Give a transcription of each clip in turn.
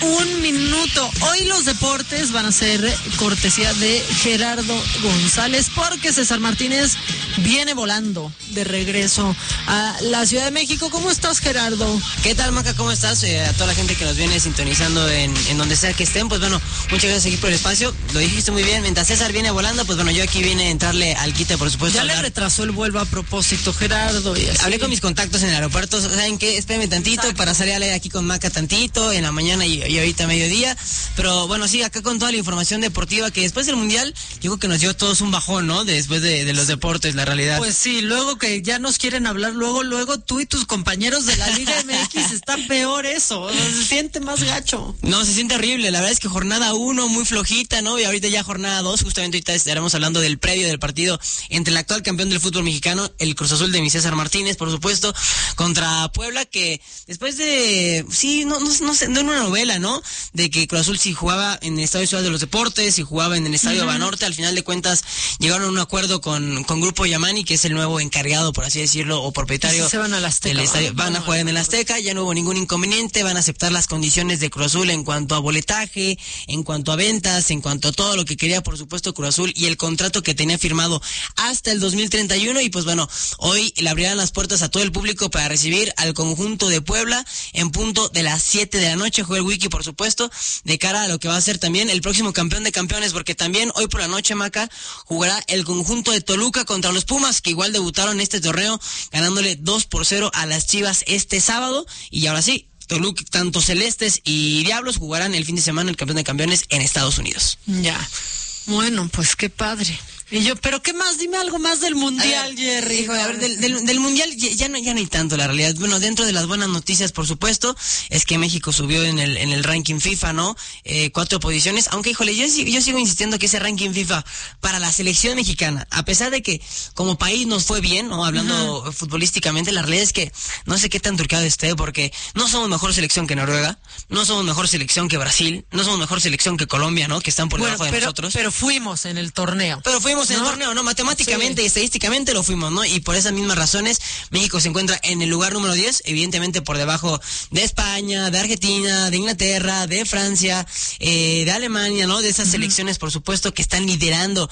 un minuto. Hoy los deportes van a ser cortesía de Gerardo González, porque César Martínez viene volando de regreso a la Ciudad de México. ¿Cómo estás, Gerardo? ¿Qué tal, Maca? ¿Cómo estás? A toda la gente que nos viene sintonizando en donde sea que estén, pues bueno, muchas gracias aquí por el espacio. Lo dijiste muy bien, mientras César viene volando, pues bueno, yo aquí vine a entrarle al quite, por supuesto. Ya le retrasó el vuelo a propósito, Gerardo. Y así. Hablé con mis contactos en el aeropuerto, ¿saben qué? Espérenme tantito. Exacto. Para salir a leer aquí con Maca tantito, en la mañana y ahorita a mediodía. Pero bueno, sí, acá con toda la información deportiva, que después del Mundial, yo creo que nos dio todos un bajón, ¿no? Después de los deportes, la realidad. Pues sí, luego que ya nos quieren hablar, luego tú y tus compañeros de la Liga MX, está peor eso, se siente más gacho. No, se siente horrible, la verdad es que jornada 1 muy flojita, ¿no? Y ahorita ya jornada 2, justamente ahorita estaremos hablando del previo del partido entre el actual campeón del fútbol mexicano, el Cruz Azul de mi César Martínez, por supuesto, contra Puebla, que después de, sí, no sé, no una novela, ¿no? De que Cruz Azul sí jugaba en el Estadio Ciudad de los Deportes, y jugaba en el Estadio Banorte, al final de cuentas llegaron a un acuerdo con Grupo Yamani, que es el nuevo encargado, por así decirlo, o propietario. Sí, se van al Azteca, del estadio. Van a jugar en el Azteca, ya no hubo ningún inconveniente, van a aceptar las condiciones de Cruz Azul en cuanto a boletaje, en cuanto a ventas, en cuanto a todo lo que quería, por supuesto, Cruz Azul, y el contrato que tenía firmado hasta el 2031, y pues bueno, hoy le abrirán las puertas a todo el público para recibir al conjunto de Puebla en punto de las 7 de la noche, juega el Wiki, por supuesto, de cara a lo que va a ser también el próximo campeón de campeones, porque también hoy por la noche, Maca, jugará el conjunto de Toluca contra los Pumas, que igual debutaron este torneo ganándole 2-0 a las Chivas este sábado, y ahora sí, Toluca, tanto Celestes y Diablos jugarán el fin de semana el campeón de campeones en Estados Unidos. Ya, bueno, pues qué padre. Y yo, ¿pero qué más? Dime algo más del Mundial, Jerry. Hijo, a ver, del Mundial ya no hay tanto, la realidad. Bueno, dentro de las buenas noticias, por supuesto, es que México subió en el ranking FIFA, ¿no? 4 posiciones, aunque, híjole, yo sigo insistiendo que ese ranking FIFA para la selección mexicana, a pesar de que como país nos fue bien, ¿no? Hablando futbolísticamente, la realidad es que no sé qué tan trucado esté, porque no somos mejor selección que Noruega, no somos mejor selección que Brasil, no somos mejor selección que Colombia, ¿no? Que están por debajo de nosotros. Pero fuimos en el torneo. En el torneo, ¿no? Matemáticamente y estadísticamente lo fuimos, ¿no? Y por esas mismas razones, México se encuentra en el lugar número 10, evidentemente por debajo de España, de Argentina, de Inglaterra, de Francia, de Alemania, ¿no? De esas selecciones, por supuesto, que están liderando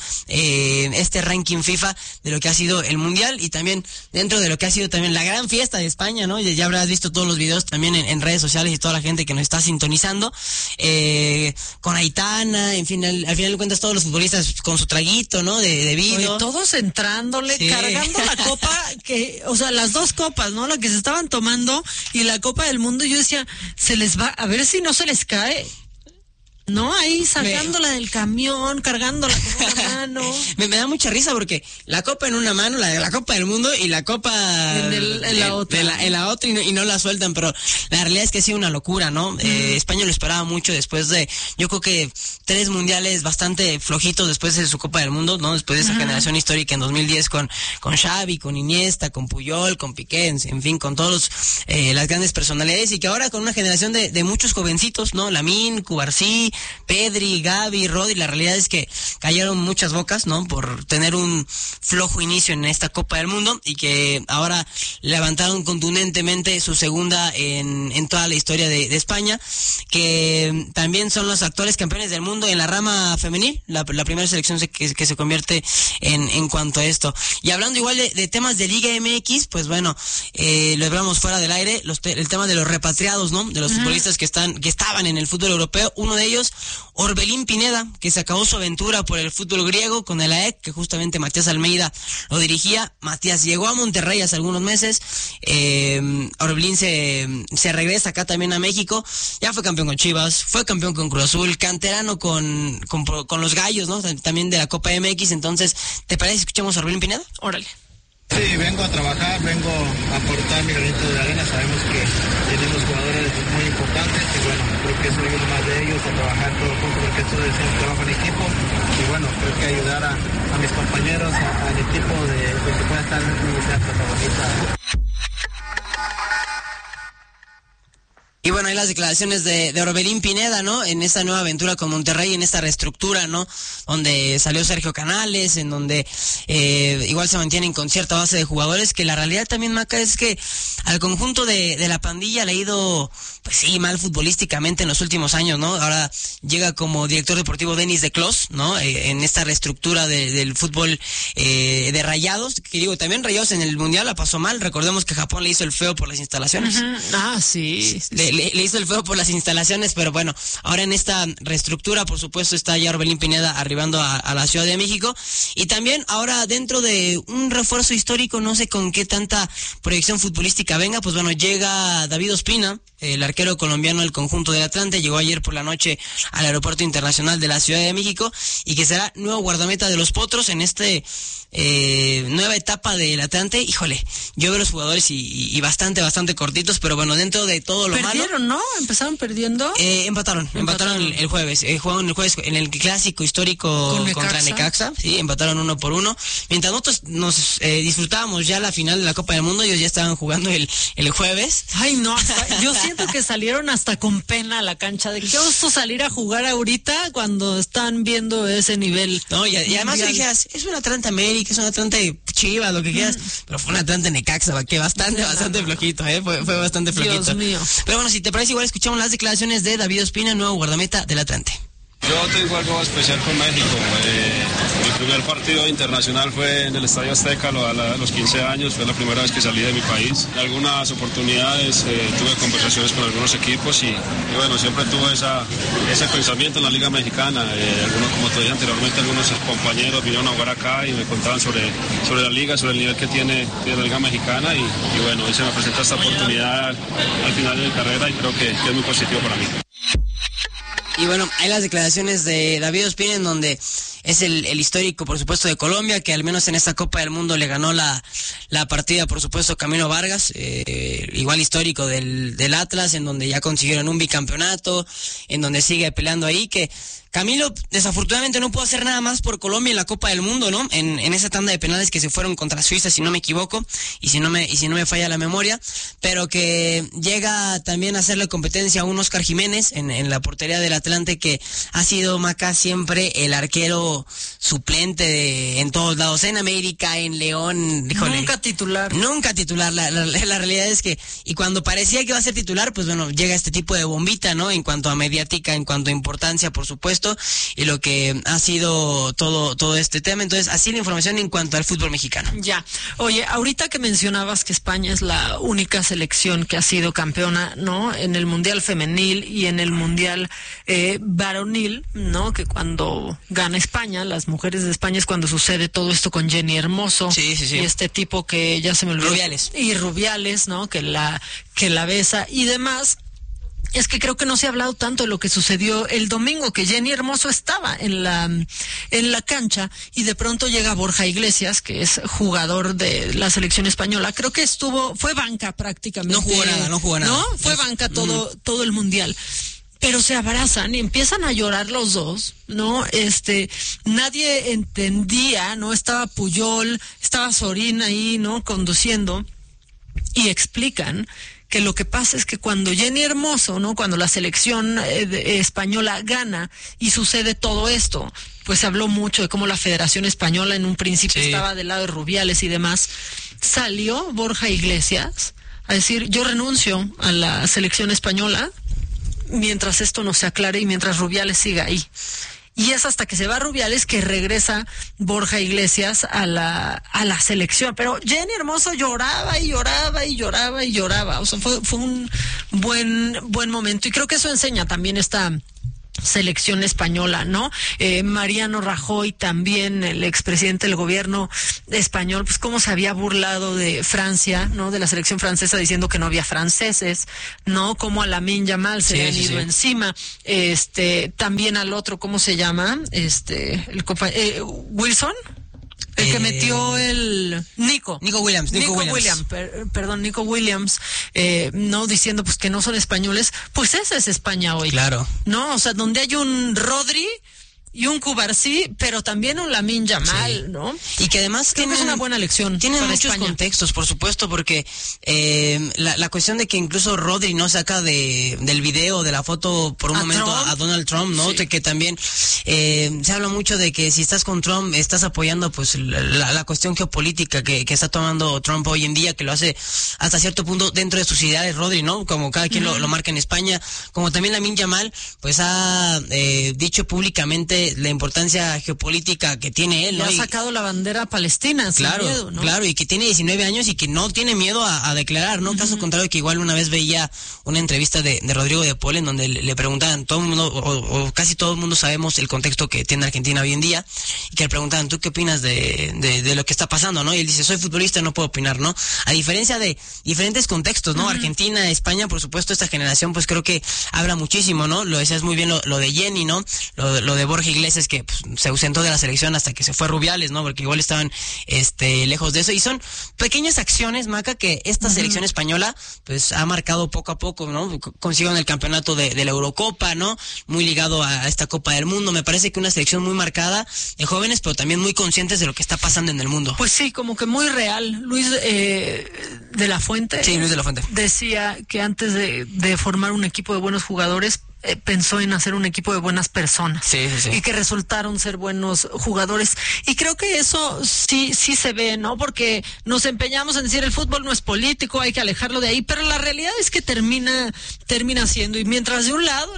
este ranking FIFA de lo que ha sido el Mundial, y también dentro de lo que ha sido también la gran fiesta de España, ¿no? Ya habrás visto todos los videos también en redes sociales y toda la gente que nos está sintonizando, con Aitana, en fin, al final de cuentas todos los futbolistas con su traguito, ¿no? De vino. Oye, todos entrándole, sí, cargando la copa, o sea, las dos copas, ¿no? La que se estaban tomando y la Copa del Mundo. Yo decía, se les va, a ver si no se les cae. No, ahí sacándola del camión, cargándola con una mano. Me da mucha risa porque la copa en una mano, la Copa del Mundo, y la copa en la otra. En la otra, y no la sueltan, pero la realidad es que ha sido una locura, ¿no? España lo esperaba mucho después de, yo creo que 3 mundiales bastante flojitos después de su Copa del Mundo, ¿no? Después de esa generación histórica en 2010 con Xavi, con Iniesta, con Puyol, con Piqué, en fin, con todos las grandes personalidades, y que ahora con una generación de muchos jovencitos, ¿no? Lamine, Cubarsí, Pedri, Gavi, Rodri, la realidad es que cayeron muchas bocas, ¿no? Por tener un flojo inicio en esta Copa del Mundo, y que ahora levantaron contundentemente su segunda en toda la historia de España, que también son los actuales campeones del mundo en la rama femenil, la primera selección que se convierte en cuanto a esto. Y hablando igual de temas de Liga MX, pues bueno, lo hablamos fuera del aire, el tema de los repatriados, ¿no? De los futbolistas que estaban en el fútbol europeo. Uno de ellos, Orbelín Pineda, que se acabó su aventura por el fútbol griego con el AEK, que justamente Matías Almeida lo dirigía. Matías llegó a Monterrey hace algunos meses, Orbelín se regresa acá también a México, ya fue campeón con Chivas, fue campeón con Cruz Azul, canterano con los Gallos, ¿no? También de la Copa MX. Entonces, ¿te parece si escuchamos a Orbelín Pineda? Órale. Sí, vengo a trabajar, vengo a aportar mi granito de arena. Sabemos que tenemos jugadores muy importantes y bueno, creo que soy uno más de ellos, a trabajar todo juntos, porque esto es un trabajo en equipo, y bueno, creo que ayudar a mis compañeros, al equipo de que pueda estar en una protagonista. Y Y bueno, hay las declaraciones de Orbelín Pineda, ¿no? En esta nueva aventura con Monterrey, en esta reestructura, ¿no? Donde salió Sergio Canales, en donde igual se mantienen con cierta base de jugadores, que la realidad también, Maca, es que al conjunto de la pandilla le ha ido, pues sí, mal futbolísticamente en los últimos años, ¿no? Ahora llega como director deportivo Denis de Clos, ¿no? En esta reestructura del fútbol de Rayados, que digo, también Rayados en el Mundial la pasó mal. Recordemos que Japón le hizo el feo por las instalaciones. Sí. Le hizo el feo por las instalaciones, pero bueno, ahora en esta reestructura, por supuesto, está ya Orbelín Pineda arribando a la Ciudad de México. Y también ahora dentro de un refuerzo histórico, no sé con qué tanta proyección futbolística venga, pues bueno, llega David Ospina, el arquero colombiano del conjunto del Atlante, llegó ayer por la noche al Aeropuerto Internacional de la Ciudad de México y que será nuevo guardameta de los Potros en nueva etapa del Atlante. Híjole, yo veo los jugadores y bastante cortitos, pero bueno, dentro de todo lo malo. ¿Perdieron, no? ¿Empezaron perdiendo? Empataron el jueves. Jugaron el jueves en el clásico histórico contra Necaxa, sí, empataron 1-1. Mientras nosotros nos disfrutábamos ya la final de la Copa del Mundo, ellos ya estaban jugando el jueves. Ay, no, yo siento que salieron hasta con pena a la cancha. De qué oso salir a jugar ahorita cuando están viendo ese nivel. No, y además dijeras, es un Atlante América, es un Atlante Chivas, lo que quieras, pero fue un Atlante Necaxa, que bastante flojito, fue bastante flojito. Dios mío. Pero bueno, si te parece, igual escuchamos las declaraciones de David Ospina, nuevo guardameta del Atlante. Yo tengo algo especial con México. Mi primer partido internacional fue en el Estadio Azteca a los 15 años. Fue la primera vez que salí de mi país. En algunas oportunidades tuve conversaciones con algunos equipos y bueno, siempre tuve ese pensamiento en la Liga Mexicana. Algunos, como te dije anteriormente, algunos compañeros vinieron a jugar acá y me contaban sobre la liga, sobre el nivel que tiene la Liga Mexicana y bueno, hoy se me presenta esta oportunidad al final de mi carrera y creo que es muy positivo para mí. Y bueno, hay las declaraciones de David Ospina en donde es el histórico, por supuesto, de Colombia, que al menos en esta Copa del Mundo le ganó la partida, por supuesto, Camilo Vargas, igual histórico del Atlas, en donde ya consiguieron un bicampeonato, en donde sigue peleando ahí, que Camilo desafortunadamente no pudo hacer nada más por Colombia en la Copa del Mundo, ¿no? En esa tanda de penales que se fueron contra Suiza, si no me equivoco, y si no me falla la memoria, pero que llega también a hacerle competencia a un Oscar Jiménez en la portería del Atlante, que ha sido, Maca, siempre el arquero suplente en todos lados, en América, en León, híjole. Nunca titular. La realidad es que, y cuando parecía que iba a ser titular, pues bueno, llega este tipo de bombita, ¿no? En cuanto a mediática, en cuanto a importancia, por supuesto, y lo que ha sido todo este tema. Entonces, así la información en cuanto al fútbol mexicano. Ya. Oye, ahorita que mencionabas que España es la única selección que ha sido campeona, ¿no? En el Mundial Femenil y en el Mundial Varonil, ¿no? Que cuando gana España, las mujeres de España, es cuando sucede todo esto con Jenny Hermoso. Sí. Y este tipo que ya se me olvidó. Rubiales. Y Rubiales, ¿no? Que la besa y demás. Es que creo que no se ha hablado tanto de lo que sucedió el domingo, que Jenny Hermoso estaba en la cancha y de pronto llega Borja Iglesias, que es jugador de la selección española. Creo que fue banca prácticamente. No jugó nada. ¿No? Fue banca todo el mundial. Pero se abrazan y empiezan a llorar los dos, ¿no? Nadie entendía, ¿no? Estaba Puyol, estaba Sorín ahí, ¿no? Conduciendo y explican que lo que pasa es que cuando Jenny Hermoso, ¿no? Cuando la selección española gana y sucede todo esto, pues se habló mucho de cómo la Federación Española en un principio estaba del lado de Rubiales y demás. Salió Borja Iglesias a decir, yo renuncio a la selección española mientras esto no se aclare y mientras Rubiales siga ahí. Y es hasta que se va Rubiales que regresa Borja Iglesias a la selección. Pero Jenny Hermoso lloraba. O sea, fue un buen momento. Y creo que eso enseña también esta selección española, ¿no? Mariano Rajoy también, el expresidente del gobierno español, pues cómo se había burlado de Francia, ¿no? De la selección francesa, diciendo que no había franceses, ¿no? Como a Lamine Yamal se le han ido encima. También al otro, ¿cómo se llama? Wilson. El que metió el Nico Williams, Nico Williams, no, diciendo pues que no son españoles, pues esa es España hoy. Claro. No, o sea, donde hay un Rodri, y un Cubarsí, pero también un Lamine Yamal, ¿no? Y que además Creo que es una buena lección. Tienen para muchos España. contextos, por supuesto, porque la cuestión de que incluso Rodri no saca del video, de la foto por un momento Trump. a Donald Trump, ¿no? Sí. Que también se habla mucho de que si estás con Trump estás apoyando pues la cuestión geopolítica que está tomando Trump hoy en día, que lo hace hasta cierto punto dentro de sus ideales, Rodri, ¿no? Como cada quien lo marca en España, como también Lamine Yamal pues ha dicho públicamente la importancia geopolítica que tiene él, Y ¿no? ha sacado la bandera palestina sin Claro, miedo, ¿no? claro, y que tiene 19 años y que no tiene miedo a declarar, ¿no? Caso contrario, que igual una vez veía una entrevista de Rodrigo de Paul en donde le preguntaban, todo el mundo, o casi todo el mundo sabemos el contexto que tiene Argentina hoy en día, y que le preguntaban, ¿tú qué opinas de lo que está pasando, no? Y él dice, soy futbolista, no puedo opinar, ¿no? A diferencia de diferentes contextos, ¿no? Argentina, España, por supuesto, esta generación, pues creo que habla muchísimo, ¿no? Lo decías muy bien, lo de Jenny, ¿no? Lo de Borja Iglesias, que pues, se ausentó de la selección hasta que se fue Rubiales, ¿no? Porque igual estaban lejos de eso, y son pequeñas acciones, Maca, que esta selección española pues ha marcado poco a poco, ¿no? Consiguieron el campeonato de la Eurocopa, ¿no? Muy ligado a esta Copa del Mundo. Me parece que una selección muy marcada de jóvenes, pero también muy conscientes de lo que está pasando en el mundo. Pues sí, como que muy real. Luis de la Fuente. Sí, Luis de la Fuente. Decía que antes de formar un equipo de buenos jugadores, pensó en hacer un equipo de buenas personas. Sí. Y que resultaron ser buenos jugadores. Y creo que eso sí se ve, ¿no? Porque nos empeñamos en decir el fútbol no es político, hay que alejarlo de ahí, pero la realidad es que termina siendo. Y mientras de un lado,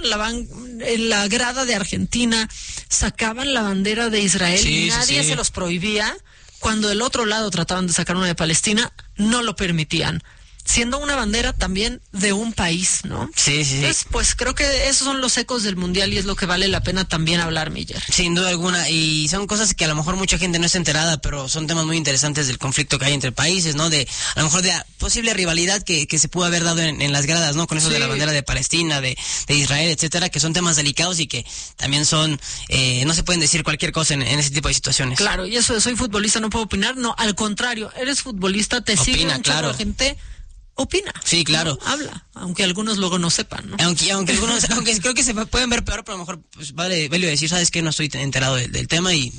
en la grada de Argentina, sacaban la bandera de Israel y nadie se los prohibía, cuando del otro lado trataban de sacar una de Palestina, no lo permitían. Siendo una bandera también de un país, ¿no? Sí. Entonces, pues creo que esos son los ecos del mundial y es lo que vale la pena también hablar, Miller. Sin duda alguna, y son cosas que a lo mejor mucha gente no está enterada, pero son temas muy interesantes del conflicto que hay entre países, ¿no? De a lo mejor de la posible rivalidad que se pudo haber dado en las gradas, ¿no? Con eso de la bandera de Palestina, de Israel, etcétera, que son temas delicados y que también son, no se pueden decir cualquier cosa en ese tipo de situaciones. Claro, y eso de soy futbolista, no puedo opinar, no, al contrario, eres futbolista, te sigue un chorro de gente. Opina. Sí, claro. ¿No? Habla, aunque algunos luego no sepan, ¿no? Aunque algunos, aunque creo que se pueden ver peor, pero a lo mejor pues vale decir, sabes que no estoy enterado del tema y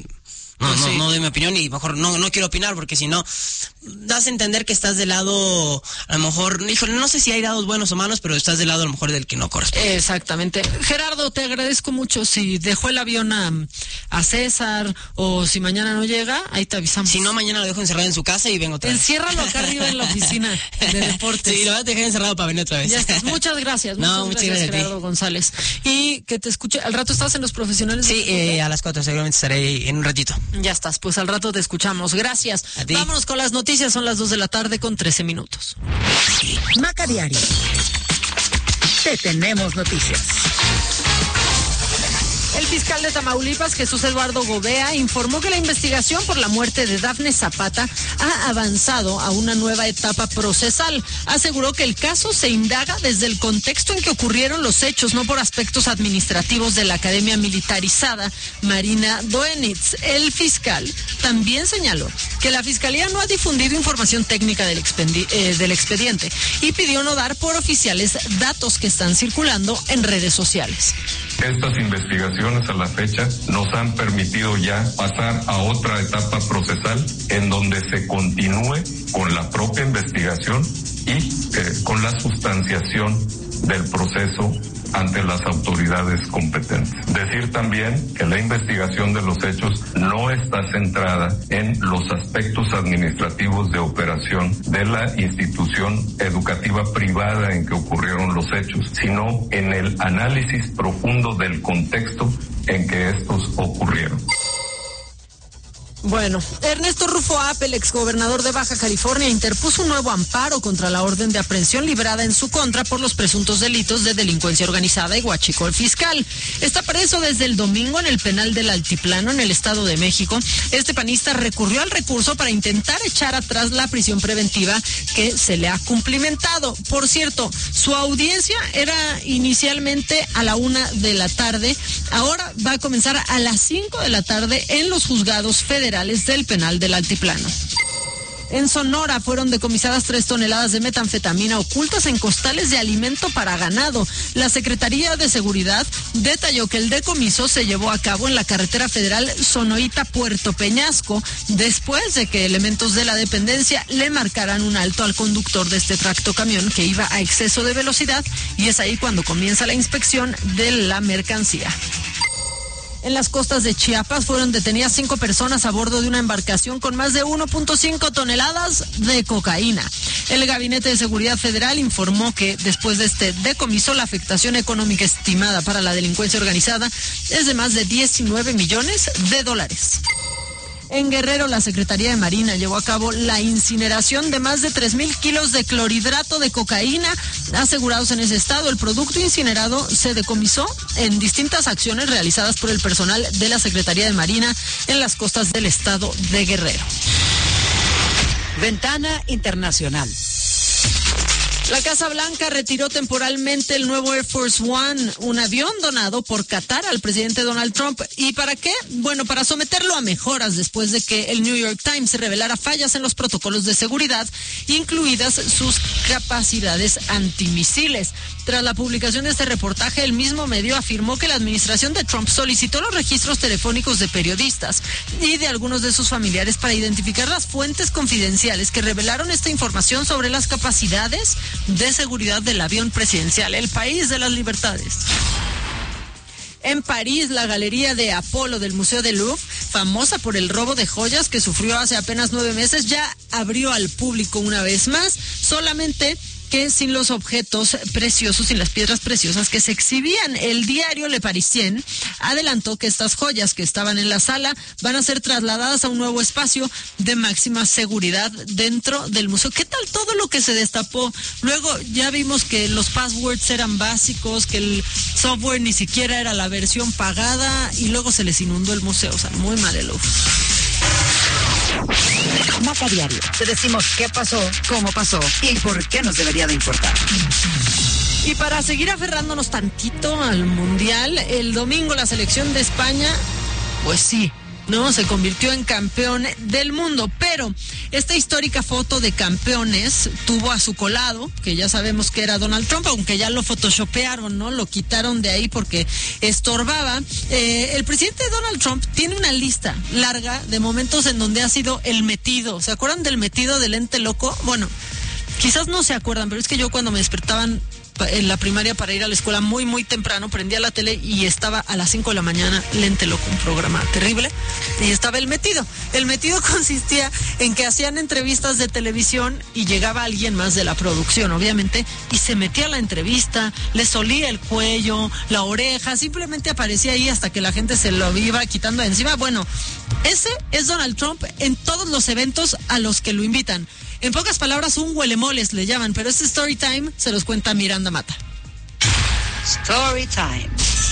no doy mi opinión y mejor no quiero opinar, porque si no das a entender que estás del lado, a lo mejor, híjole, no sé si hay lados buenos o malos, pero estás del lado a lo mejor del que no corresponde. Exactamente. Gerardo, te agradezco mucho. Si dejó el avión a César o si mañana no llega, ahí te avisamos. Si no, mañana lo dejo encerrado en su casa y vengo otra vez. Enciérralo acá arriba en la oficina de deportes. Sí, lo vas a dejar encerrado para venir otra vez. Ya estás. Muchas gracias. Muchas gracias Gerardo González. Y que te escuche. ¿Al rato estás en Los Profesionales? Sí, a las 4 seguramente estaré ahí en un ratito. Ya estás, pues al rato te escuchamos. Gracias. A ti. Vámonos con las noticias, son las 2 de la tarde con 13 minutos. Maca Diario. Te tenemos noticias. El fiscal de Tamaulipas, Jesús Eduardo Gobea, informó que la investigación por la muerte de Dafne Zapata ha avanzado a una nueva etapa procesal. Aseguró que el caso se indaga desde el contexto en que ocurrieron los hechos, no por aspectos administrativos de la Academia Militarizada Marina Doenitz. El fiscal también señaló que la Fiscalía no ha difundido información técnica del expediente y pidió no dar por oficiales datos que están circulando en redes sociales. Estas investigaciones a la fecha nos han permitido ya pasar a otra etapa procesal en donde se continúe con la propia investigación y con la sustanciación del proceso ante las autoridades competentes. Decir también que la investigación de los hechos no está centrada en los aspectos administrativos de operación de la institución educativa privada en que ocurrieron los hechos, sino en el análisis profundo del contexto en que estos ocurrieron. Bueno, Ernesto Rufo App, el exgobernador de Baja California, interpuso un nuevo amparo contra la orden de aprehensión librada en su contra por los presuntos delitos de delincuencia organizada y huachicol fiscal. Está preso desde el domingo en el penal del Altiplano, en el Estado de México. Este panista recurrió al recurso para intentar echar atrás la prisión preventiva que se le ha cumplimentado. Por cierto, su audiencia era inicialmente a la 1:00 p.m. Ahora va a comenzar a las 5:00 p.m. en los juzgados federales del penal del Altiplano. En Sonora fueron decomisadas 3 toneladas de metanfetamina ocultas en costales de alimento para ganado. La Secretaría de Seguridad detalló que el decomiso se llevó a cabo en la carretera federal Sonoita-Puerto Peñasco, después de que elementos de la dependencia le marcaran un alto al conductor de este tractocamión que iba a exceso de velocidad, y es ahí cuando comienza la inspección de la mercancía. En las costas de Chiapas fueron detenidas 5 personas a bordo de una embarcación con más de 1.5 toneladas de cocaína. El Gabinete de Seguridad Federal informó que después de este decomiso, la afectación económica estimada para la delincuencia organizada es de más de 19 millones de dólares. En Guerrero, la Secretaría de Marina llevó a cabo la incineración de más de 3,000 kilos de clorhidrato de cocaína asegurados en ese estado. El producto incinerado se decomisó en distintas acciones realizadas por el personal de la Secretaría de Marina en las costas del estado de Guerrero. Ventana Internacional. La Casa Blanca retiró temporalmente el nuevo Air Force One, un avión donado por Qatar al presidente Donald Trump. ¿Y para qué? Bueno, para someterlo a mejoras después de que el New York Times revelara fallas en los protocolos de seguridad, incluidas sus capacidades antimisiles. Tras la publicación de este reportaje, el mismo medio afirmó que la administración de Trump solicitó los registros telefónicos de periodistas y de algunos de sus familiares para identificar las fuentes confidenciales que revelaron esta información sobre las capacidades de seguridad del avión presidencial, el país de las libertades. En París, la galería de Apolo del Museo del Louvre, famosa por el robo de joyas que sufrió hace apenas 9 meses, ya abrió al público una vez más, solamente que sin los objetos preciosos, sin las piedras preciosas que se exhibían. El diario Le Parisien adelantó que estas joyas que estaban en la sala van a ser trasladadas a un nuevo espacio de máxima seguridad dentro del museo. ¿Qué tal todo lo que se destapó? Luego ya vimos que los passwords eran básicos, que el software ni siquiera era la versión pagada, y luego se les inundó el museo. O sea, muy mal el Louvre. Maca Diario. Te decimos qué pasó, cómo pasó y por qué nos debería de importar. Y para seguir aferrándonos tantito al Mundial, el domingo la selección de España, pues sí, ¿no? Se convirtió en campeón del mundo, pero esta histórica foto de campeones tuvo a su colado, que ya sabemos que era Donald Trump, aunque ya lo photoshopearon, ¿no? Lo quitaron de ahí porque estorbaba. El presidente Donald Trump tiene una lista larga de momentos en donde ha sido el metido. ¿Se acuerdan del metido del ente loco? Bueno, quizás no se acuerdan, pero es que yo cuando me despertaban en la primaria para ir a la escuela muy, muy temprano, prendía la tele y estaba a las 5 de la mañana Lente Loco, un programa terrible, y estaba el metido. El metido consistía en que hacían entrevistas de televisión y llegaba alguien más de la producción, obviamente, y se metía a la entrevista, les olía el cuello, la oreja, simplemente aparecía ahí hasta que la gente se lo iba quitando de encima. Bueno, ese es Donald Trump en todos los eventos a los que lo invitan. En pocas palabras, un huelemoles le llaman, pero este story time se los cuenta Miranda Mata. Story time.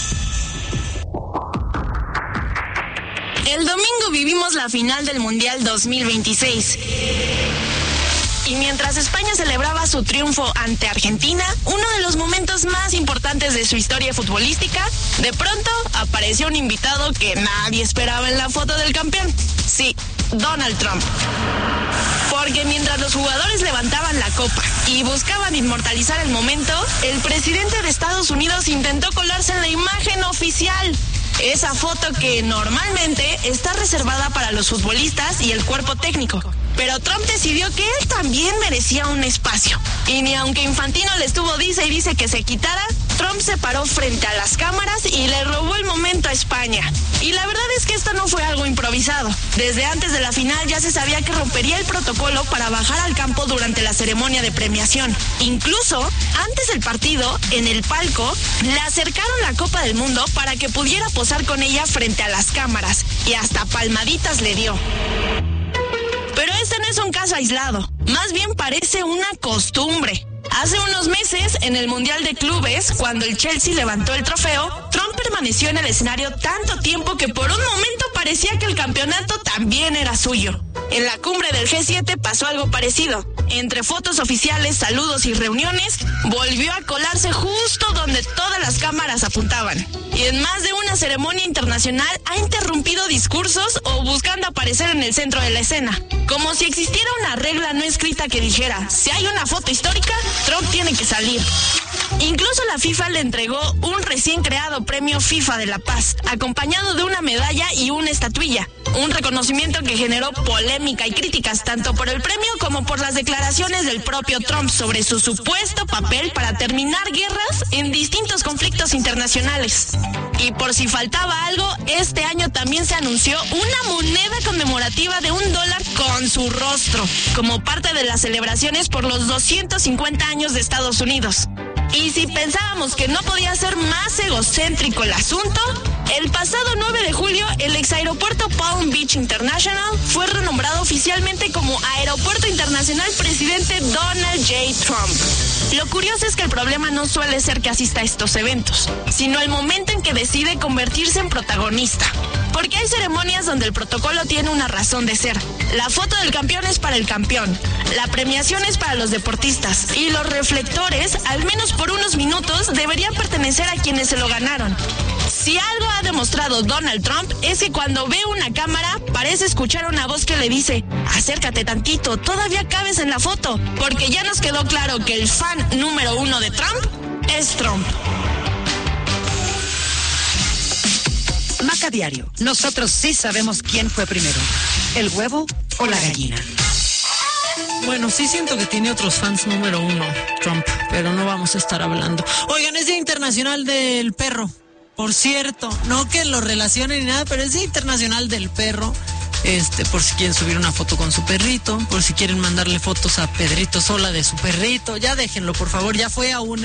El domingo vivimos la final del Mundial 2026. Y mientras España celebraba su triunfo ante Argentina, uno de los momentos más importantes de su historia futbolística, de pronto apareció un invitado que nadie esperaba en la foto del campeón. Sí, Donald Trump. Porque mientras los jugadores levantaban la copa y buscaban inmortalizar el momento, el presidente de Estados Unidos intentó colarse en la imagen oficial. Esa foto que normalmente está reservada para los futbolistas y el cuerpo técnico. Pero Trump decidió que él también merecía un espacio. Y ni aunque Infantino le estuvo dice y dice que se quitara, Trump se paró frente a las cámaras y le robó el momento a España. Y la verdad es que esto no fue algo improvisado. Desde antes de la final ya se sabía que rompería el protocolo para bajar al campo durante la ceremonia de premiación. Incluso, antes del partido, en el palco, le acercaron la Copa del Mundo para que pudiera posar con ella frente a las cámaras. Y hasta palmaditas le dio. Pero este no es un caso aislado, más bien parece una costumbre. Hace unos meses, en el Mundial de Clubes, cuando el Chelsea levantó el trofeo, Trump permaneció en el escenario tanto tiempo que por un momento parecía que el campeonato también era suyo. En la cumbre del G7 pasó algo parecido. Entre fotos oficiales, saludos y reuniones, volvió a colarse justo donde todas las cámaras apuntaban. Y en más de una ceremonia internacional ha interrumpido discursos o buscando aparecer en el centro de la escena. Como si existiera una regla no escrita que dijera, si hay una foto histórica, Trump tiene que salir. Incluso la FIFA le entregó un recién creado premio FIFA de la Paz, acompañado de una medalla y una estatuilla. Un reconocimiento que generó polémica y críticas tanto por el premio como por las declaraciones del propio Trump sobre su supuesto papel para terminar guerras en distintos conflictos internacionales. Y por si faltaba algo, este año también se anunció una moneda conmemorativa de $1 con su rostro, como parte de las celebraciones por los 250 años de Estados Unidos. Y si pensábamos que no podía ser más egocéntrico el asunto, el pasado 9 de julio el exaeropuerto Palm Beach International fue renombrado oficialmente como Aeropuerto Internacional Presidente Donald J. Trump. Lo curioso es que el problema no suele ser que asista a estos eventos, sino el momento en que decide convertirse en protagonista. Porque hay ceremonias donde el protocolo tiene una razón de ser. La foto del campeón es para el campeón, la premiación es para los deportistas y los reflectores, al menos por unos minutos, deberían pertenecer a quienes se lo ganaron. Si algo ha demostrado Donald Trump es que cuando ve una cámara parece escuchar una voz que le dice, acércate tantito, todavía cabes en la foto, porque ya nos quedó claro que el fan número 1 de Trump es Trump. Maca Diario. Nosotros sí sabemos quién fue primero, el huevo o la gallina. Bueno, sí siento que tiene otros fans número 1, Trump, pero no vamos a estar hablando. Oigan, es Día Internacional del Perro. Por cierto, no que lo relacionen ni nada, pero es Día Internacional del Perro. Por si quieren subir una foto con su perrito, por si quieren mandarle fotos a Pedrito Sola de su perrito, ya déjenlo, por favor. Ya fue a un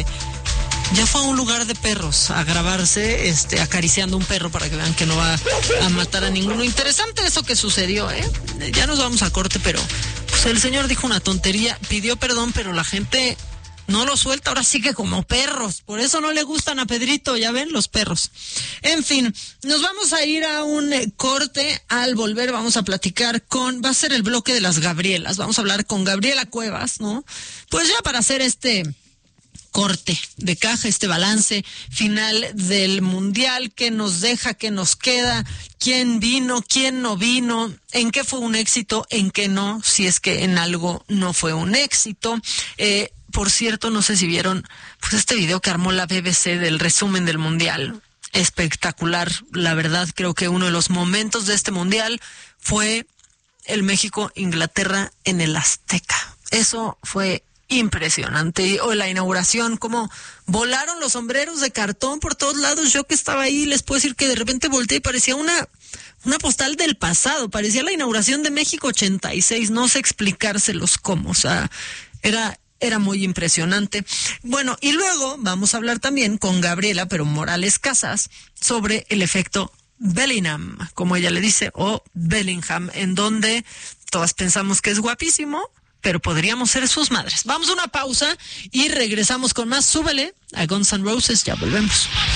lugar de perros a grabarse acariciando un perro para que vean que no va a matar a ninguno. Interesante eso que sucedió, ya nos vamos a corte, pero pues el señor dijo una tontería, pidió perdón, pero la gente no lo suelta, ahora sí que como perros. Por eso no le gustan a Pedrito, ya ven, los perros. En fin, nos vamos a ir a un corte. Al volver vamos a platicar va a ser el bloque de las Gabrielas. Vamos a hablar con Gabriela Cuevas, ¿no? Pues ya para hacer corte de caja, balance final del Mundial, qué nos deja, qué nos queda, quién vino, quién no vino, en qué fue un éxito, en qué no, si es que en algo no fue un éxito. Por cierto, no sé si vieron pues este video que armó la BBC del resumen del Mundial. Espectacular, la verdad. Creo que uno de los momentos de este Mundial fue el México-Inglaterra en el Azteca. Eso fue impresionante. O la inauguración, como volaron los sombreros de cartón por todos lados. Yo que estaba ahí, les puedo decir que de repente volteé y parecía una postal del pasado. Parecía la inauguración de México 86. No sé explicárselos cómo. O sea, era muy impresionante. Bueno, y luego vamos a hablar también con Gabriela, pero Morales Casas, sobre el efecto Bellingham, como ella le dice, o Bellingham, en donde todas pensamos que es guapísimo, pero podríamos ser sus madres. Vamos a una pausa y regresamos con más. Súbele a Guns N' Roses, ya volvemos.